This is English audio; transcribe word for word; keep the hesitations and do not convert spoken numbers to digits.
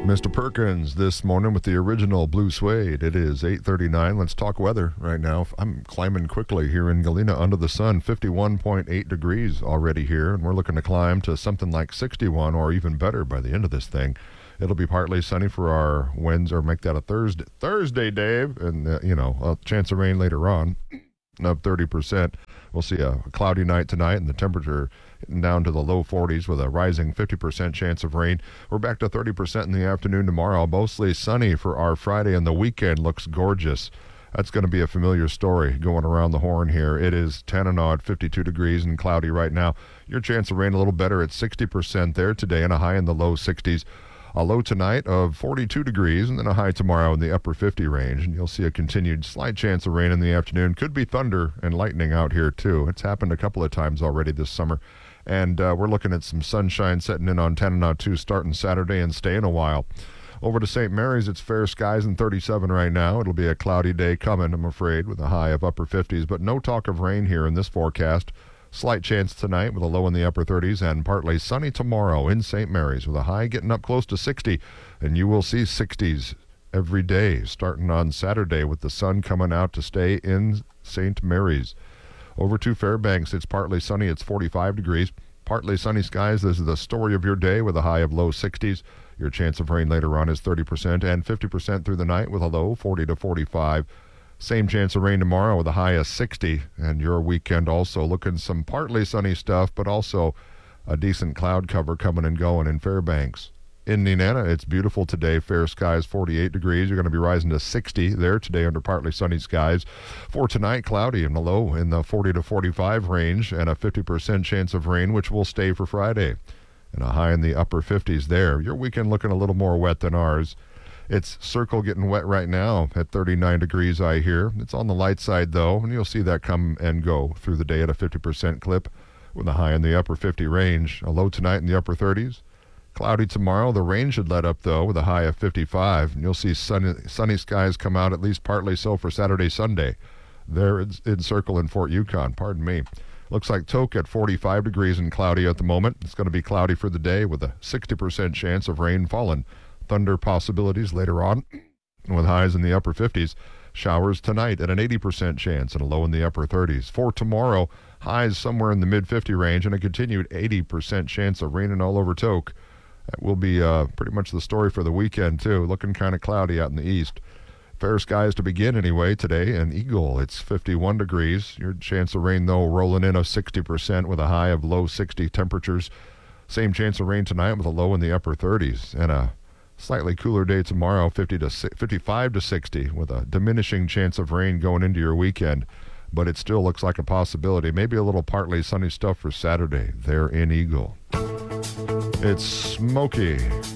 Mister Perkins this morning with the original Blue Suede. It is eight thirty-nine. Let's talk weather right now. I'm climbing quickly here in Galena under the sun. fifty-one point eight degrees already here, and we're looking to climb to something like sixty-one or even better by the end of this thing. It'll be partly sunny for our Wednesday, or make that a Thursday, Thursday, Dave, and, uh, you know, a chance of rain later on, up thirty percent. We'll see a cloudy night tonight, and the temperature down to the low forties with a rising fifty percent chance of rain. We're back to thirty percent in the afternoon tomorrow. Mostly sunny for our Friday, and the weekend looks gorgeous. That's going to be a familiar story going around the horn here. It is ten and odd, fifty-two degrees and cloudy right now. Your chance of rain a little better at sixty percent there today, and a high in the low sixties. A low tonight of forty-two degrees, and then a high tomorrow in the upper fifty range. And you'll see a continued slight chance of rain in the afternoon. Could be thunder and lightning out here, too. It's happened a couple of times already this summer. And uh, we're looking at some sunshine setting in on ten and oh two starting Saturday and staying a while. Over to Saint Mary's, it's fair skies and thirty-seven right now. It'll be a cloudy day coming, I'm afraid, with a high of upper fifties. But no talk of rain here in this forecast. Slight chance tonight with a low in the upper thirties, and partly sunny tomorrow in Saint Mary's with a high getting up close to sixty. And you will see sixties every day starting on Saturday with the sun coming out to stay in Saint Mary's. Over to Fairbanks, it's partly sunny. It's forty-five degrees. Partly sunny skies. This is the story of your day with a high of low sixties. Your chance of rain later on is thirty percent and fifty percent through the night with a low forty to forty-five. Same chance of rain tomorrow with a high of sixty, and your weekend also looking some partly sunny stuff, but also a decent cloud cover coming and going in Fairbanks. In Nenana, it's beautiful today. Fair skies, forty-eight degrees. You're going to be rising to sixty there today under partly sunny skies. For tonight, cloudy and a low in the forty to forty-five range, and a fifty percent chance of rain, which will stay for Friday. And a high in the upper fifties there. Your weekend looking a little more wet than ours. It's Circle getting wet right now at thirty-nine degrees, I hear. It's on the light side, though, and you'll see that come and go through the day at a fifty percent clip with a high in the upper fifty range. A low tonight in the upper thirties. Cloudy tomorrow. The rain should let up, though, with a high of fifty-five. And you'll see sunny, sunny skies come out, at least partly so, for Saturday, Sunday. There in, in Circle in Fort Yukon. Pardon me. Looks like Tok at forty-five degrees and cloudy at the moment. It's going to be cloudy for the day with a sixty percent chance of rain falling. Thunder possibilities later on with highs in the upper fifties. Showers tonight at an eighty percent chance and a low in the upper thirties. For tomorrow, highs somewhere in the mid fifty range and a continued eighty percent chance of raining all over Tok. That will be uh, pretty much the story for the weekend, too. Looking kind of cloudy out in the east. Fair skies to begin anyway today. In Eagle, it's fifty-one degrees. Your chance of rain, though, rolling in of sixty percent with a high of low sixty temperatures. Same chance of rain tonight with a low in the upper thirties. And a slightly cooler day tomorrow, fifty to fifty-five to sixty, with a diminishing chance of rain going into your weekend. But it still looks like a possibility. Maybe a little partly sunny stuff for Saturday there in Eagle. It's smoky.